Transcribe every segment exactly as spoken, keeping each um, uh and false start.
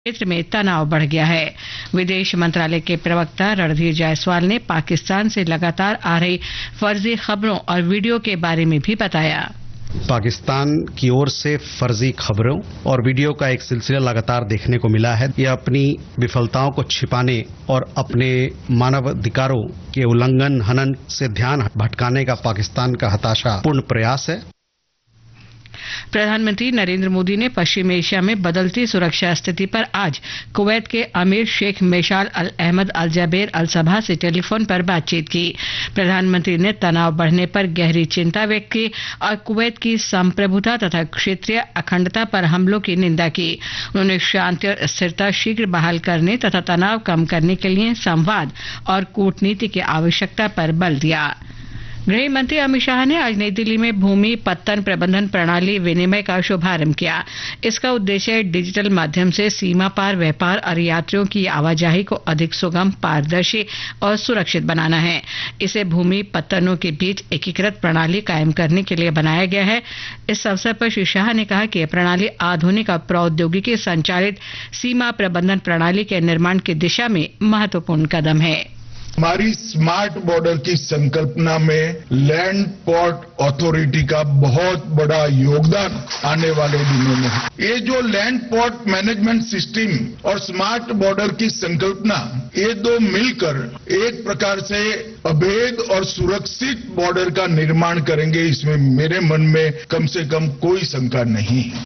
क्षेत्र में तनाव बढ़ गया है। विदेश मंत्रालय के प्रवक्ता रणधीर जायसवाल ने पाकिस्तान से लगातार आ रही फर्जी खबरों और वीडियो के बारे में भी बताया। पाकिस्तान की ओर से फर्जी खबरों और वीडियो का एक सिलसिला लगातार देखने को मिला है। यह अपनी विफलताओं को छिपाने और अपने मानवाधिकारों के उल्लंघन हनन से ध्यान भटकाने का पाकिस्तान का हताशापूर्ण प्रयास है। प्रधानमंत्री नरेंद्र मोदी ने पश्चिम एशिया में बदलती सुरक्षा स्थिति पर आज कुवैत के अमीर शेख मेशाल अल अहमद अल जबेर अल सबा से टेलीफोन पर बातचीत की। प्रधानमंत्री ने तनाव बढ़ने पर गहरी चिंता व्यक्त की और कुवैत की संप्रभुता तथा क्षेत्रीय अखंडता पर हमलों की निंदा की। उन्होंने शांति और स्थिरता शीघ्र बहाल करने तथा तनाव कम करने के लिए संवाद और कूटनीति की आवश्यकता पर बल दिया। गृह मंत्री अमित शाह ने आज नई दिल्ली में भूमि पत्तन प्रबंधन प्रणाली विनिमय का शुभारंभ किया। इसका उद्देश्य डिजिटल माध्यम से सीमा पार व्यापार और यात्रियों की आवाजाही को अधिक सुगम, पारदर्शी और सुरक्षित बनाना है। इसे भूमि पत्तनों के बीच एकीकृत प्रणाली कायम करने के लिए बनाया गया है। इस अवसर पर श्री शाह ने कहा कि यह प्रणाली आधुनिक और प्रौद्योगिकी संचालित सीमा प्रबंधन प्रणाली के निर्माण की दिशा में महत्वपूर्ण कदम है। हमारी स्मार्ट बॉर्डर की संकल्पना में लैंड पोर्ट अथॉरिटी का बहुत बड़ा योगदान आने वाले दिनों में है। ये जो लैंड पोर्ट मैनेजमेंट सिस्टम और स्मार्ट बॉर्डर की संकल्पना, ये दो मिलकर एक प्रकार से अभेद और सुरक्षित बॉर्डर का निर्माण करेंगे, इसमें मेरे मन में कम से कम कोई शंका नहीं है।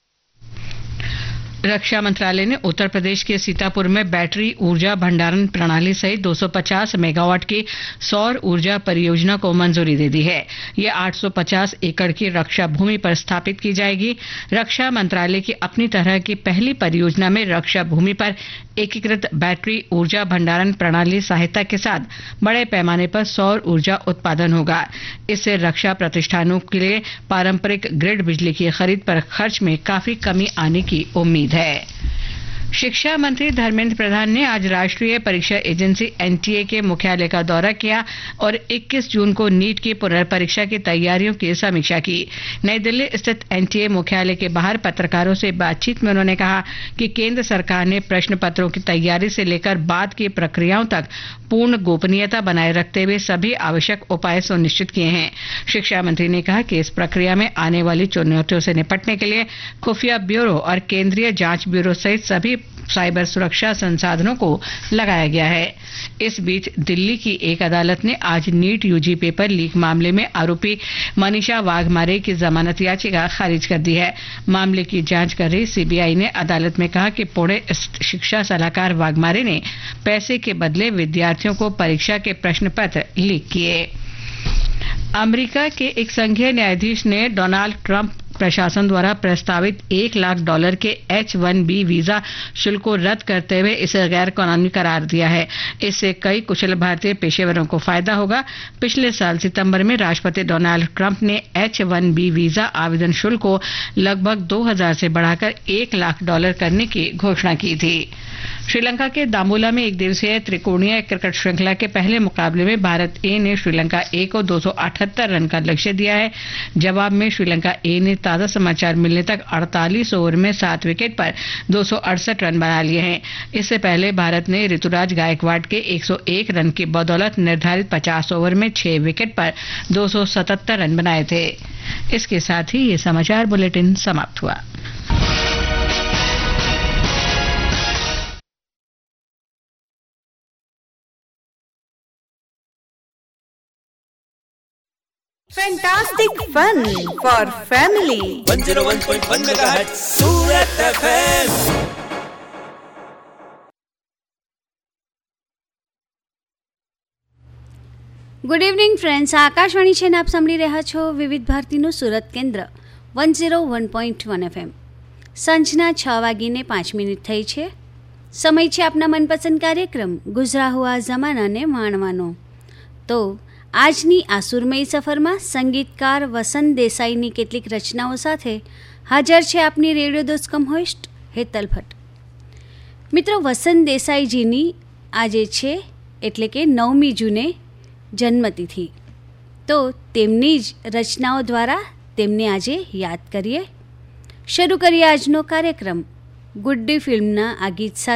रक्षा मंत्रालय ने उत्तर प्रदेश के सीतापुर में बैटरी ऊर्जा भंडारण प्रणाली सहित दो सौ पचास मेगावाट की सौर ऊर्जा परियोजना को मंजूरी दे दी है। यह आठ सौ पचास एकड़ की रक्षा भूमि पर स्थापित की जाएगी। रक्षा मंत्रालय की अपनी तरह की पहली परियोजना में रक्षा भूमि पर एकीकृत बैटरी ऊर्जा भंडारण प्रणाली सहायता के साथ बड़े पैमाने पर सौर ऊर्जा उत्पादन होगा। इससे रक्षा प्रतिष्ठानों के लिए पारंपरिक ग्रिड बिजली की खरीद पर खर्च में काफी कमी आने की उम्मीद है। शिक्षा मंत्री धर्मेंद्र प्रधान ने आज राष्ट्रीय परीक्षा एजेंसी एनटीए के मुख्यालय का दौरा किया और इक्कीस जून को नीट की पुनर्परीक्षा की तैयारियों की समीक्षा की। नई दिल्ली स्थित एनटीए मुख्यालय के बाहर पत्रकारों से बातचीत में उन्होंने कहा कि केंद्र सरकार ने प्रश्न पत्रों की तैयारी से लेकर बाद की प्रक्रियाओं तक पूर्ण गोपनीयता बनाए रखते हुए सभी आवश्यक उपाय सुनिश्चित किए हैं। शिक्षा मंत्री ने कहा कि इस प्रक्रिया में आने वाली चुनौतियों से निपटने के लिए खुफिया ब्यूरो और केंद्रीय जांच ब्यूरो सहित सभी साइबर सुरक्षा संसाधनों को लगाया गया है। इस बीच दिल्ली की एक अदालत ने आज नीट यूजी पेपर लीक मामले में आरोपी मनीषा वाघमारे की जमानत याचिका खारिज कर दी है। मामले की जांच कर रही सीबीआई ने अदालत में कहा कि पुणे शिक्षा सलाहकार वाघमारे ने पैसे के बदले विद्यार्थियों को परीक्षा के प्रश्न पत्र लीक किए। अमेरिका के एक संघीय न्यायाधीश ने डोनाल्ड ट्रंप प्रशासन द्वारा प्रस्तावित एक लाख डॉलर के एच वन बी वीजा शुल्क को रद्द करते हुए इसे गैर कानूनी करार दिया है। इससे कई कुशल भारतीय पेशेवरों को फायदा होगा। पिछले साल सितंबर में राष्ट्रपति डोनाल्ड ट्रंप ने एच वन बी वीजा आवेदन शुल्क को लगभग दो हजार से बढ़ाकर एक लाख डॉलर करने की घोषणा की थी। श्रीलंका के दामोला में एक दिवसीय त्रिकोणीय क्रिकेट श्रृंखला के पहले मुकाबले में भारत ए ने श्रीलंका ए को दो सौ अठहत्तर रन का लक्ष्य दिया है। जवाब में श्रीलंका ए ने ताजा समाचार मिलने तक अड़तालीस ओवर में सात विकेट पर दो सौ अड़सठ रन बना लिए हैं। इससे पहले भारत ने ऋतुराज गायकवाड़ के एक सौ एक रन की बदौलत निर्धारित पचास ओवर में छह विकेट पर दो सौ सतहत्तर रन बनाए थे। इसके साथ ही ये समाचार बुलेटिन समाप्त हुआ। Fantastic fun for family. one oh one point one megahertz Surat F M. Good evening friends, Akashvani છે ને આપ સાંભળી રહ્યા છો વિવિધ ભારતીનું સુરત કેન્દ્ર one oh one point one F M. સાંજના છ વાગીને પાંચ મિનિટ થઈ છે. સમય છે આપના મનપસંદ કાર્યક્રમ ગુજરા હુઆ જમાનાને માણવાનો. તો આજની આ સુરમયી સફરમાં સંગીતકાર વસંત દેસાઈની કેટલીક રચનાઓ સાથે હાજર છે આપની રેડિયો દોસ્ત કમ હોસ્ટ હેતલ ભટ્ટ. મિત્રો, વસંત દેસાઈજીની આજે છે એટલે કે નવમી જૂને જન્મતિથિ. તો તેમની જ રચનાઓ દ્વારા તેમને આજે યાદ કરીએ. શરૂ કરીએ આજનો કાર્યક્રમ ગુડ્ડી ફિલ્મના આ ગીત સાથે